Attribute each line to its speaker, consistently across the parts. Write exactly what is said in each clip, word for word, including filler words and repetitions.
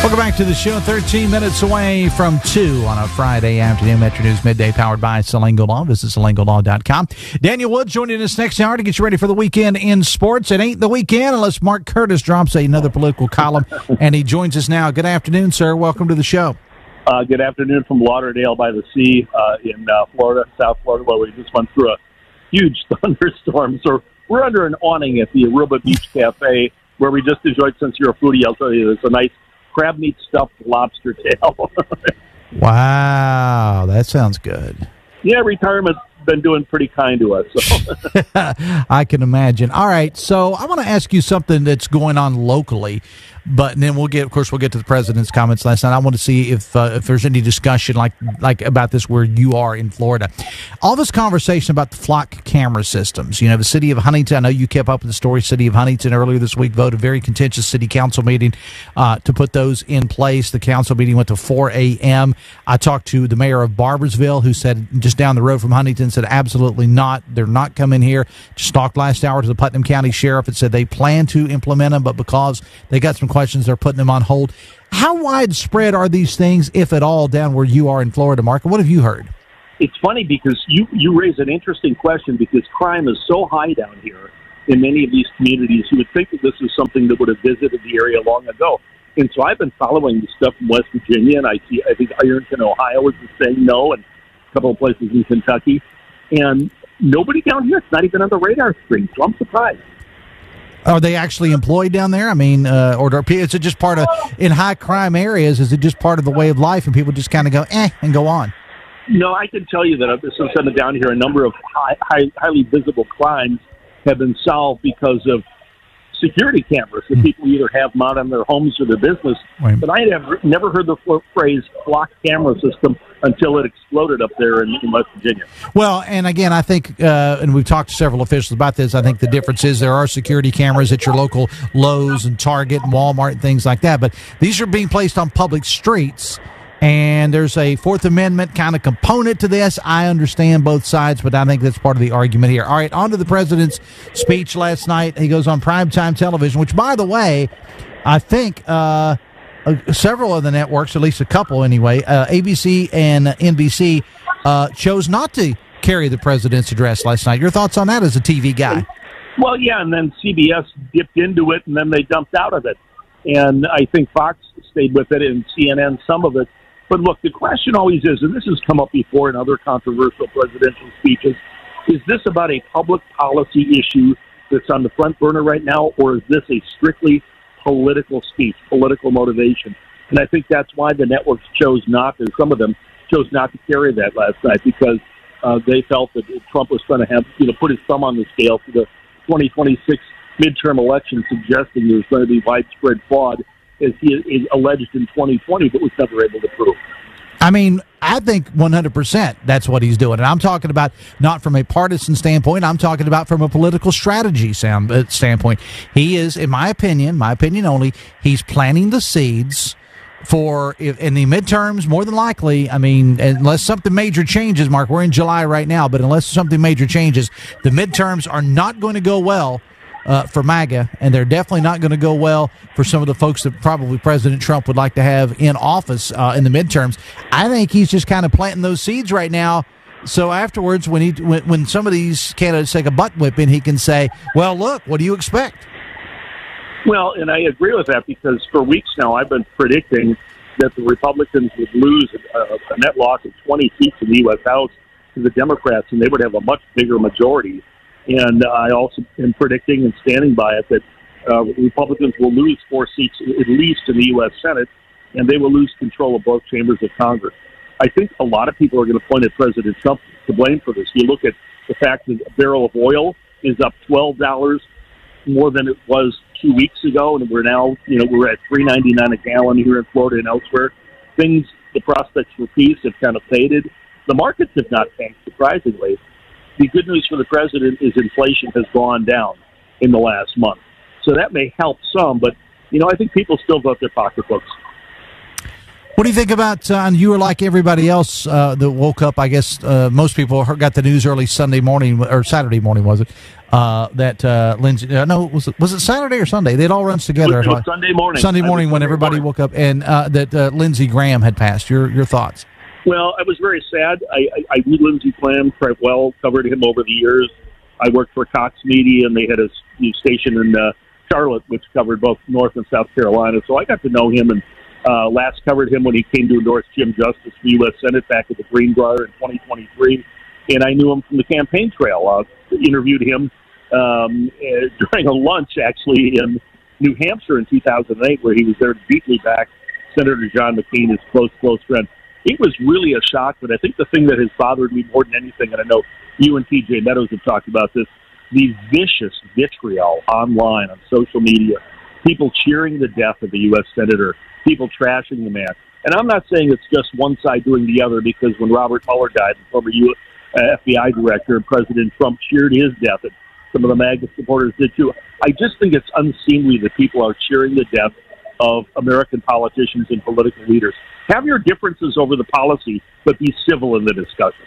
Speaker 1: Welcome back to the show. thirteen minutes away from two on a Friday afternoon. Metro News Midday, powered by Salango Law. Visit salango law dot com. Daniel Wood joining us next hour to get you ready for the weekend in sports. It ain't the weekend unless Mark Curtis drops another political column, and he joins us now. Good afternoon, sir. Welcome to the show.
Speaker 2: Uh, good afternoon from Lauderdale by the Sea uh, in uh, Florida, South Florida, where we just went through a huge thunderstorm. So we're under an awning at the Aruba Beach Cafe, where we just enjoyed, since you're a foodie, I'll tell you, it's a nice crab meat stuffed lobster tail.
Speaker 1: Wow, that sounds good.
Speaker 2: Yeah, retirement's been doing pretty kind to us. So.
Speaker 1: I can imagine. All right, so I want to ask you something that's going on locally, but then we'll get, of course, we'll get to the president's comments last night. I want to see if uh, if there's any discussion like like about this where you are in Florida. All this conversation about the flock camera systems. You know, the city of Huntington, I know you kept up with the story. City of Huntington earlier this week voted a very contentious city council meeting uh, to put those in place. The council meeting went to four a.m. I talked to the mayor of Barboursville, who said just down the road from Huntington, said absolutely not. They're not coming here. Just talked last hour to the Putnam County Sheriff and said they plan to implement them, but because they got some questions, they're putting them on hold. How widespread are these things, if at all, down where you are in Florida, Mark? What have you heard?
Speaker 2: It's funny because you, you raise an interesting question, because crime is so high down here in many of these communities. You would think that this is something that would have visited the area long ago. And so I've been following the stuff from West Virginia, and I see, I think Ironton, Ohio is saying no, and a couple of places in Kentucky. And nobody down here, it's not even on the radar screen, so I'm surprised.
Speaker 1: Are they actually employed down there? I mean, uh, or is it just part of, in high crime areas, is it just part of the way of life and people just kind of go, eh, and go on?
Speaker 2: No, I can tell you that since I've been down here, a number of high, high, highly visible crimes have been solved because of security cameras that mm-hmm. people either have them out in their homes or their business. Right. But I have never heard the phrase flock camera system until it exploded up there in, in West Virginia.
Speaker 1: Well, and again, I think, uh, and we've talked to several officials about this, I think the difference is there are security cameras at your local Lowe's and Target and Walmart and things like that, but these are being placed on public streets, and there's a Fourth Amendment kind of component to this. I understand both sides, but I think that's part of the argument here. All right, on to the president's speech last night. He goes on primetime television, which, by the way, I think uh, uh, several of the networks, at least a couple anyway, uh, A B C and N B C, uh, chose not to carry the president's address last night. Your thoughts on that as a T V guy?
Speaker 2: Well, yeah, and then C B S dipped into it, and then they dumped out of it. And I think Fox stayed with it, and C N N some of it. But look, the question always is, and this has come up before in other controversial presidential speeches, is this about a public policy issue that's on the front burner right now, or is this a strictly political speech, political motivation? And I think that's why the networks chose not to, some of them chose not to carry that last night, because uh, they felt that Trump was going to have, you know, put his thumb on the scale for the twenty twenty-six midterm election, suggesting there's going to be widespread fraud, as he is alleged in twenty twenty, but was never able to prove.
Speaker 1: I mean, I think one hundred percent that's what he's doing. And I'm talking about not from a partisan standpoint. I'm talking about from a political strategy sound, uh, standpoint. He is, in my opinion, my opinion only, he's planting the seeds for, if, in the midterms, more than likely, I mean, unless something major changes, Mark, we're in July right now, but unless something major changes, the midterms are not going to go well Uh, for MAGA, and they're definitely not going to go well for some of the folks that probably President Trump would like to have in office uh, in the midterms. I think he's just kind of planting those seeds right now, so afterwards, when he when, when some of these candidates take a butt whipping, he can say, well, look, what do you expect?
Speaker 2: Well, and I agree with that, because for weeks now I've been predicting that the Republicans would lose a, a net loss of twenty seats in the U S House to the Democrats, and they would have a much bigger majority. And I also am predicting and standing by it that uh, Republicans will lose four seats at least in the U S Senate, and they will lose control of both chambers of Congress. I think a lot of people are going to point at President Trump to blame for this. You look at the fact that a barrel of oil is up twelve dollars more than it was two weeks ago, and we're now, you know, we're at three ninety-nine a gallon here in Florida and elsewhere. Things, the prospects for peace have kind of faded. The markets have not tanked, surprisingly. The good news for the president is inflation has gone down in the last month. So that may help some, but, you know, I think people still vote their pocketbooks.
Speaker 1: What do you think about, uh, you were like everybody else uh, that woke up, I guess uh, most people heard, got the news early Sunday morning, or Saturday morning, was it, uh, that uh, Lindsey, uh, no, was it, was it Saturday or Sunday? It all runs together.
Speaker 2: It was Sunday morning.
Speaker 1: Sunday morning when
Speaker 2: Sunday
Speaker 1: everybody
Speaker 2: morning.
Speaker 1: woke up, and uh, that uh, Lindsey Graham had passed. Your your thoughts?
Speaker 2: Well, I was very sad. I, I, I knew Lindsey Graham quite well, covered him over the years. I worked for Cox Media, and they had a new station in uh, Charlotte, which covered both North and South Carolina. So I got to know him, and uh, last covered him when he came to endorse Jim Justice for U S Senate back at the Greenbrier in twenty twenty-three. And I knew him from the campaign trail. Uh, interviewed him um, uh, during a lunch, actually, in New Hampshire in two thousand eight, where he was there to deeply back Senator John McCain, his close, close friend. It was really a shock, but I think the thing that has bothered me more than anything, and I know you and T J Meadows have talked about this, the vicious vitriol online on social media, people cheering the death of the U S Senator, people trashing the man. And I'm not saying it's just one side doing the other, because when Robert Mueller died, the former U S F B I director, President Trump cheered his death, and some of the MAGA supporters did too. I just think it's unseemly that people are cheering the death of American politicians and political leaders. Have your differences over the policy, but be civil in the discussion.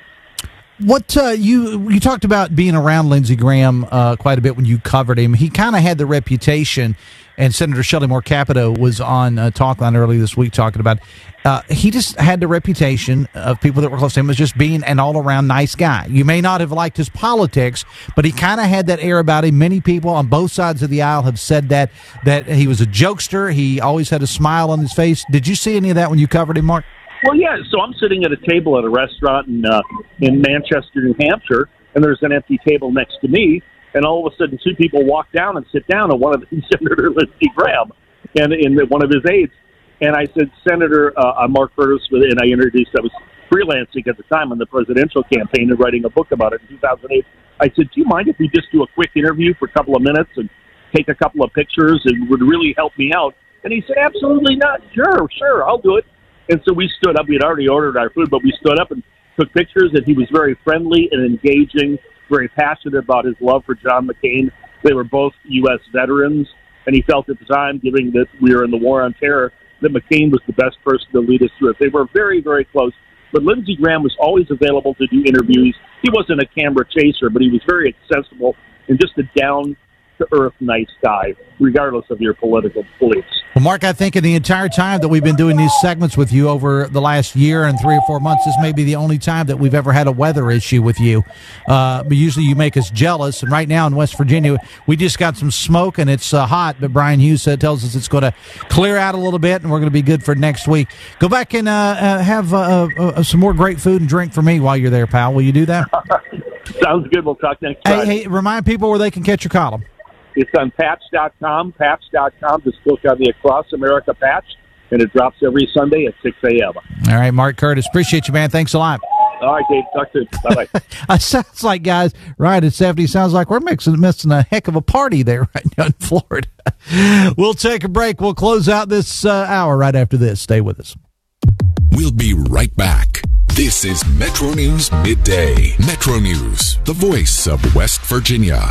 Speaker 1: What uh, you you talked about being around Lindsey Graham uh, quite a bit when you covered him. He kind of had the reputation, and Senator Shelley Moore Capito was on uh, Talkline early this week talking about. Uh, he just had the reputation of people that were close to him as just being an all-around nice guy. You may not have liked his politics, but he kind of had that air about him. Many people on both sides of the aisle have said that that he was a jokester. He always had a smile on his face. Did you see any of that when you covered him, Mark?
Speaker 2: Well, yeah. So I'm sitting at a table at a restaurant in uh, in Manchester, New Hampshire, and there's an empty table next to me. And all of a sudden, two people walk down and sit down, and one of them is Senator Lindsey Graham, and in one of his aides. And I said, Senator, uh, I'm Mark Curtis, and I introduced. I was freelancing at the time on the presidential campaign and writing a book about it in two thousand eight. I said, do you mind if we just do a quick interview for a couple of minutes and take a couple of pictures? It would really help me out. And he said, absolutely not. Sure, sure, I'll do it. And so we stood up. We had already ordered our food, but we stood up and took pictures, and he was very friendly and engaging, very passionate about his love for John McCain. They were both U S veterans, and he felt at the time, given that we were in the war on terror, that McCain was the best person to lead us through it. They were very, very close. But Lindsey Graham was always available to do interviews. He wasn't a camera chaser, but he was very accessible and just a down-to-earth nice guy, regardless of your political beliefs.
Speaker 1: Well, Mark, I think in the entire time that we've been doing these segments with you over the last year and three or four months, this may be the only time that we've ever had a weather issue with you. Uh, but usually you make us jealous. And right now in West Virginia, we just got some smoke and it's uh, hot. But Brian Hughes uh, tells us it's going to clear out a little bit and we're going to be good for next week. Go back and uh, uh, have uh, uh, some more great food and drink for me while you're there, pal. Will you do that?
Speaker 2: Sounds good. We'll talk next
Speaker 1: hey,
Speaker 2: time.
Speaker 1: hey, remind people where they can catch your column.
Speaker 2: It's on patch dot com, patch dot com. Just click on the Across America patch, and it drops every Sunday at six a.m.
Speaker 1: All right, Mark Curtis. Appreciate you, man. Thanks a lot.
Speaker 2: All right, Dave. Talk soon. Bye-bye.
Speaker 1: It sounds like, guys, right at seventy, sounds like we're mixing, missing a heck of a party there right now in Florida. We'll take a break. We'll close out this uh, hour right after this. Stay with us.
Speaker 3: We'll be right back. This is Metro News Midday. Metro News, the voice of West Virginia.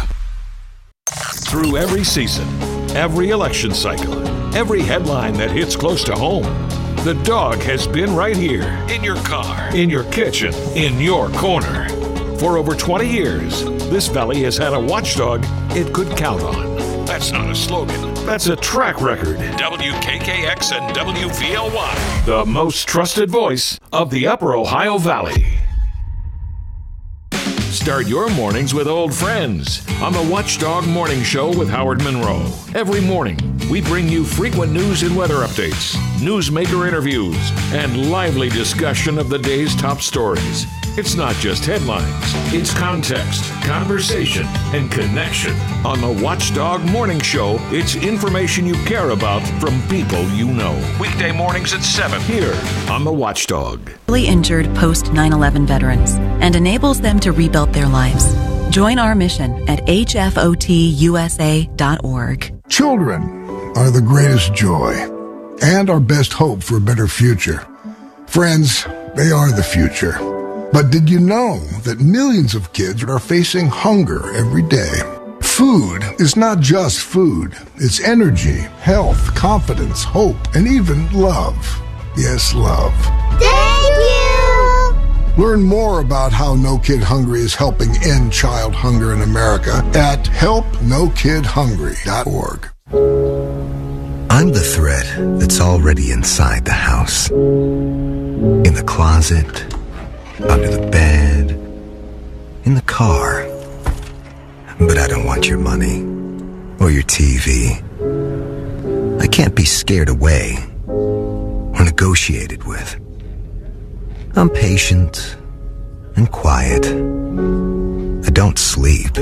Speaker 4: Through every season, every election cycle, every headline that hits close to home, the dog has been right here in your car, in your kitchen, in your corner. For over twenty years, this valley has had a watchdog it could count on. That's not a slogan. That's a track record. W K K X and W V L Y, the most trusted voice of the Upper Ohio Valley. Start your mornings with old friends on the Watchdog Morning Show with Howard Monroe. Every morning, we bring you frequent news and weather updates, newsmaker interviews, and lively discussion of the day's top stories. It's not just headlines, it's context, conversation, and connection. On the Watchdog Morning Show, it's information you care about from people you know. Weekday mornings at seven here on the Watchdog.
Speaker 5: Injured post nine eleven veterans and enables them to rebuild their lives. Join our mission at H F O T U S A dot org.
Speaker 6: Children are the greatest joy and our best hope for a better future. Friends, they are the future. But did you know that millions of kids are facing hunger every day? Food is not just food. It's energy, health, confidence, hope, and even love. Yes, love.
Speaker 7: Thank you!
Speaker 6: Learn more about how No Kid Hungry is helping end child hunger in America at help no kid hungry dot org.
Speaker 8: I'm the thread that's already inside the house. In the closet, under the bed, in the car. But I don't want your money or your T V. I can't be scared away or negotiated with. I'm patient and quiet. I don't sleep.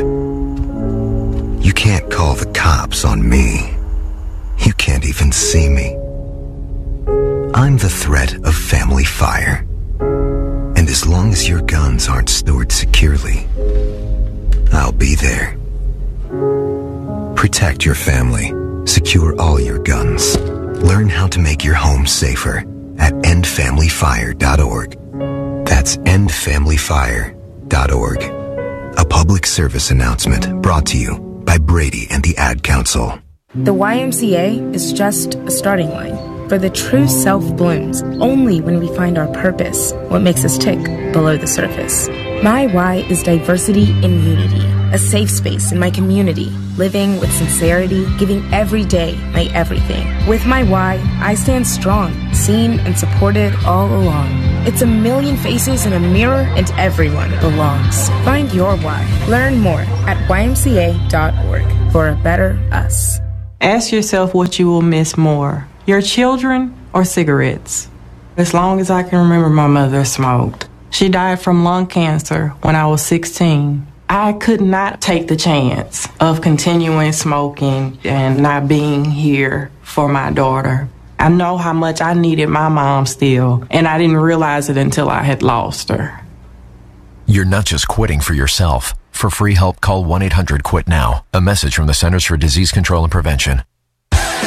Speaker 8: You can't call the cops on me. You can't even see me. I'm the threat of family fire. And as long as your guns aren't stored securely, I'll be there. Protect your family. Secure all your guns. Learn how to make your home safer at end family fire dot org. That's end family fire dot org. A public service announcement brought to you by Brady and the Ad Council.
Speaker 9: The Y M C A is just a starting line, for the true self blooms only when we find our purpose, what makes us tick below the surface. My Y is diversity in unity, a safe space in my community, living with sincerity, giving every day my everything. With my Y, I stand strong, seen and supported all along. It's a million faces in a mirror and everyone belongs. Find your Y. Learn more at Y M C A dot org for a better us.
Speaker 10: Ask yourself what you will miss more, your children or cigarettes. As long as I can remember, my mother smoked. She died from lung cancer when I was sixteen. I could not take the chance of continuing smoking and not being here for my daughter. I know how much I needed my mom still, and I didn't realize it until I had lost her.
Speaker 11: You're not just quitting for yourself. For free help, call one eight hundred quit now. A message from the Centers for Disease Control and Prevention.